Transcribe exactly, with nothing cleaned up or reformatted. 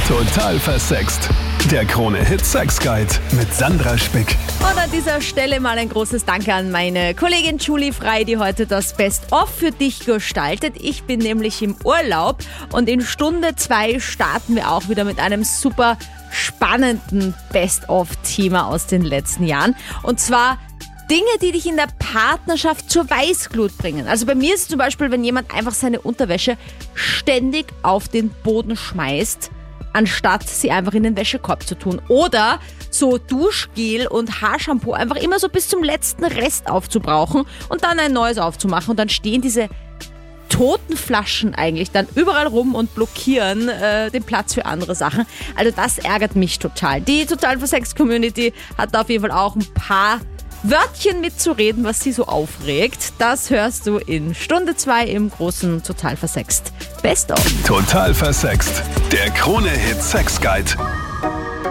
Total versext. Der Krone-Hit Sex Guide mit Sandra Spick. Und an dieser Stelle mal ein großes Danke an meine Kollegin Julie Frei, die heute das Best-of für dich gestaltet. Ich bin nämlich im Urlaub und in Stunde zwei starten wir auch wieder mit einem super spannenden Best-of-Thema aus den letzten Jahren. Und zwar Dinge, die dich in der Partnerschaft zur Weißglut bringen. Also bei mir ist es zum Beispiel, wenn jemand einfach seine Unterwäsche ständig auf den Boden schmeißt, anstatt sie einfach in den Wäschekorb zu tun. Oder so Duschgel und Haarshampoo einfach immer so bis zum letzten Rest aufzubrauchen und dann ein neues aufzumachen. Und dann stehen diese toten Flaschen eigentlich dann überall rum und blockieren äh, den Platz für andere Sachen. Also das ärgert mich total. Die Total Versext Community hat da auf jeden Fall auch ein paar Wörtchen mitzureden, was sie so aufregt. Das hörst du in Stunde zwei im großen Total Versext Best of. Total versext. Der Krone-Hit Sex Guide.